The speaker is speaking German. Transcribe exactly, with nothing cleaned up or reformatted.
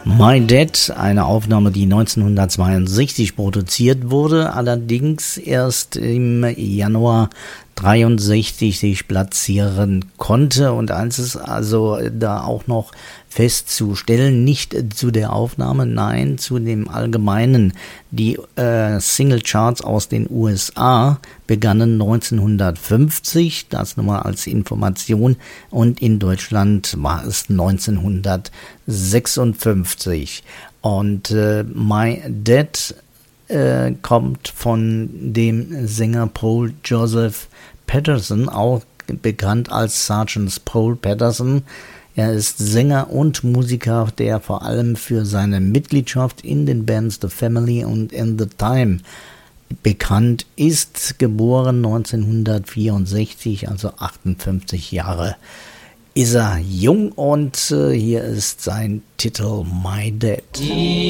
My Dad, eine Aufnahme, die neunzehnhundertzweiundsechzig produziert wurde, allerdings erst im Januar dreiundsechzig sich platzieren konnte. Und eins ist also da auch noch festzustellen, nicht zu der Aufnahme, nein, zu dem Allgemeinen. Die äh, Singlecharts aus den U S A begannen neunzehnhundertfünfzig, das nochmal als Information, und in Deutschland war es neunzehnhundertsechsundfünfzig. Und äh, My Dad äh, kommt von dem Sänger Paul Joseph Patterson, auch bekannt als Sergeant Paul Patterson. Er ist Sänger und Musiker, der vor allem für seine Mitgliedschaft in den Bands The Family und In the Time bekannt ist. Geboren neunzehnhundertvierundsechzig, also achtundfünfzig Jahre ist er jung, und äh, hier ist sein Titel My Dad.